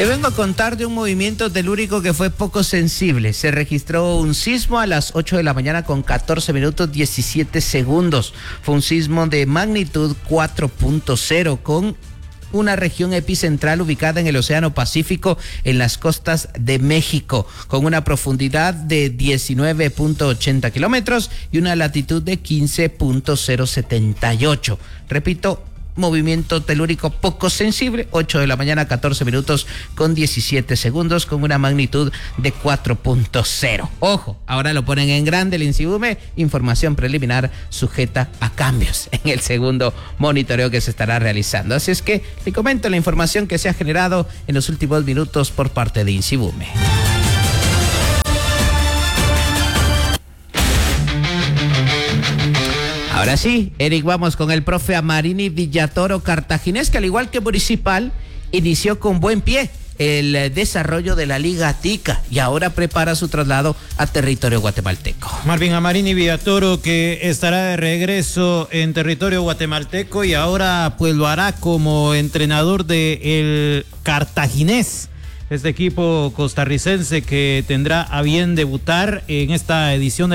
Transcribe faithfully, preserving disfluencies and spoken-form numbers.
Te vengo a contar de un movimiento telúrico que fue poco sensible. Se registró un sismo a las ocho de la mañana con catorce minutos diecisiete segundos. Fue un sismo de magnitud cuatro punto cero con una región epicentral ubicada en el Océano Pacífico en las costas de México, con una profundidad de diecinueve punto ochenta kilómetros y una latitud de quince punto cero setenta y ocho. Repito, movimiento telúrico poco sensible, ocho de la mañana, catorce minutos con diecisiete segundos, con una magnitud de cuatro punto cero. Ojo, ahora lo ponen en grande el INSIBUME, información preliminar sujeta a cambios en el segundo monitoreo que se estará realizando. Así es que le comento la información que se ha generado en los últimos minutos por parte de INSIBUME. Ahora sí, Eric, vamos con el profe Amarini Villatoro, cartaginés, que al igual que Municipal, inició con buen pie el desarrollo de la Liga Tica y ahora prepara su traslado a territorio guatemalteco. Marvin Amarini Villatoro, que estará de regreso en territorio guatemalteco y ahora pues lo hará como entrenador del Cartaginés, este equipo costarricense que tendrá a bien debutar en esta edición de